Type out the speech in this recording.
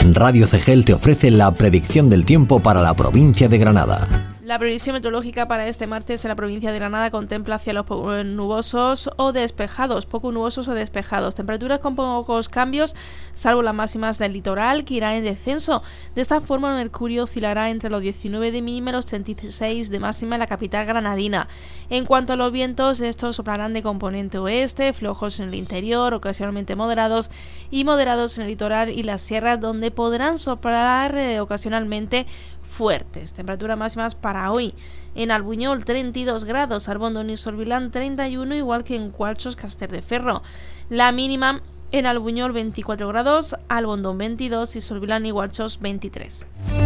Radio CGEL te ofrece la predicción del tiempo para la provincia de Granada. La previsión meteorológica para este martes en la provincia de Granada contempla cielos poco nubosos o despejados. Temperaturas con pocos cambios, salvo las máximas del litoral, que irán en descenso. De esta forma, el mercurio oscilará entre los 19 de mínima y los 36 de máxima en la capital granadina. En cuanto a los vientos, estos soplarán de componente oeste, flojos en el interior, ocasionalmente moderados, y moderados en el litoral y las sierras, donde podrán soplar ocasionalmente fuertes. Temperaturas máximas para hoy: en Albuñol 32 grados, Arbondón y Sorbilán 31, igual que en Cualchos, Casterdeferro. La mínima en Albuñol 24 grados, Albondón 22 y Sorbilán y Cualchos 23.